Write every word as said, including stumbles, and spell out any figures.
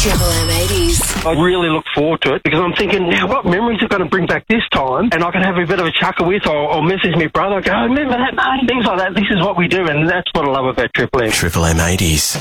Triple M eighties. I really look forward to it because I'm thinking, now what memories are going to bring back this time? And I can have a bit of a chuckle with, or, or message my brother, go, oh, remember that, mate? Things like that. This is what we do, and that's what I love about Triple M. Triple M eighties.